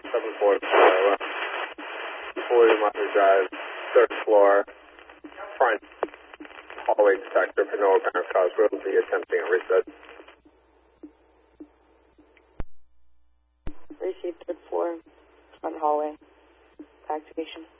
740, William Arthur Drive, 3rd floor, front hallway detector for no apparent cause. We'll be attempting a reset. Receive 3rd floor, front hallway, activation.